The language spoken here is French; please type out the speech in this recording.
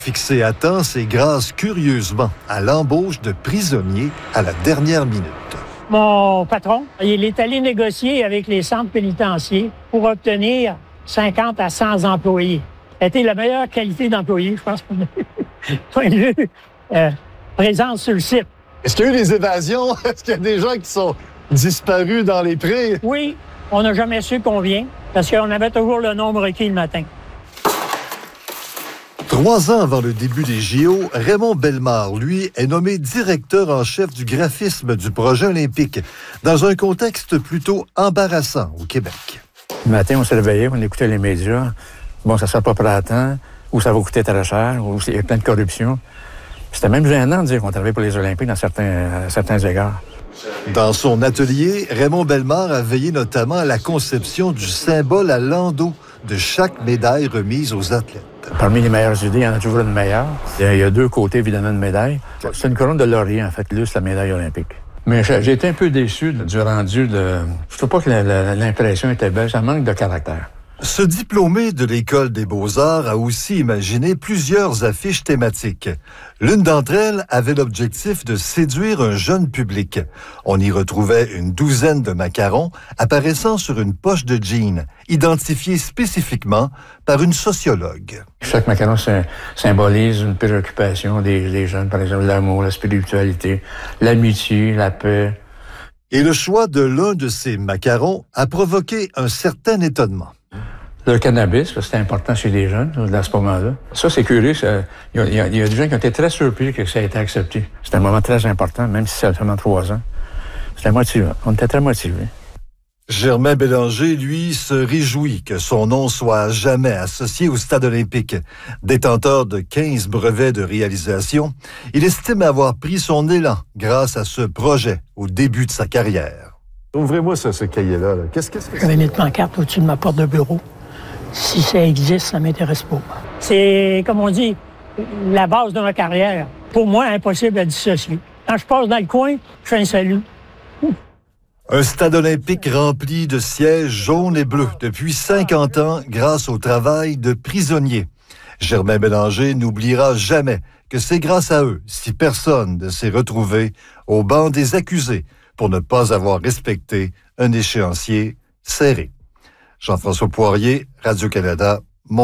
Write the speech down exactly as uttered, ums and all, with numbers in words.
Fixé à temps, c'est grâce curieusement à l'embauche de prisonniers à la dernière minute. Mon patron, il est allé négocier avec les centres pénitentiaires pour obtenir cinquante à cent employés. C'était la meilleure qualité d'employés, je pense, point de vue euh, présence sur le site. Est-ce qu'il y a eu des évasions? Est-ce qu'il y a des gens qui sont disparus dans les prés? Oui, on n'a jamais su combien, parce qu'on avait toujours le nombre requis le matin. Trois ans avant le début des J O, Raymond Bellemare, lui, est nommé directeur en chef du graphisme du projet olympique, dans un contexte plutôt embarrassant au Québec. Le matin, on se réveillait, on écoutait les médias. Bon, ça ne sera pas prêt à temps, ou ça va coûter très cher, ou il y a plein de corruption. C'était même gênant de dire qu'on travaillait pour les Olympiques dans certains, à certains égards. Dans son atelier, Raymond Bellemare a veillé notamment à la conception du symbole à l'endos de chaque médaille remise aux athlètes. Parmi les meilleures idées, il y en a toujours une meilleure. Il y a deux côtés, évidemment, de médaille. C'est une couronne de laurier, en fait, qui illustre la médaille olympique. Mais j'ai été un peu déçu du rendu de... Je trouve pas que l'impression était belle, ça manque de caractère. Ce diplômé de l'École des beaux-arts a aussi imaginé plusieurs affiches thématiques. L'une d'entre elles avait l'objectif de séduire un jeune public. On y retrouvait une douzaine de macarons apparaissant sur une poche de jean, identifiée spécifiquement par une sociologue. Chaque macaron symbolise une préoccupation des, des jeunes, par exemple l'amour, la spiritualité, l'amitié, la paix. Et le choix de l'un de ces macarons a provoqué un certain étonnement. Le cannabis, c'était important chez les jeunes, à ce moment-là. Ça, c'est curieux. Il y, y, y a des gens qui ont été très surpris que ça ait été accepté. C'était un moment très important, même si c'est seulement trois ans. C'était motivant. On était très motivés. Germain Bélanger, lui, se réjouit que son nom soit à jamais associé au Stade olympique. Détenteur de quinze brevets de réalisation, il estime avoir pris son élan grâce à ce projet au début de sa carrière. Ouvrez-moi ce, ce cahier-là. Là. Qu'est-ce, qu'est-ce que c'est? J'avais une pancarte au-dessus de ma porte de bureau. Si ça existe, ça m'intéresse pas. C'est, comme on dit, la base de ma carrière. Pour moi, impossible à dissocier. Quand je passe dans le coin, je fais un salut. Ouh. Un stade olympique rempli de sièges jaunes et bleus depuis cinquante ans grâce au travail de prisonniers. Germain Bélanger n'oubliera jamais que c'est grâce à eux si personne ne s'est retrouvé au banc des accusés pour ne pas avoir respecté un échéancier serré. Jean-François Poirier, Radio-Canada,